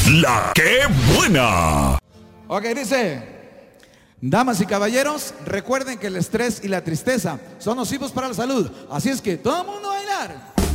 La que buena. Ok, dice: damas y caballeros, recuerden que el estrés y la tristeza son nocivos para la salud. Así es que todo el mundo a bailar.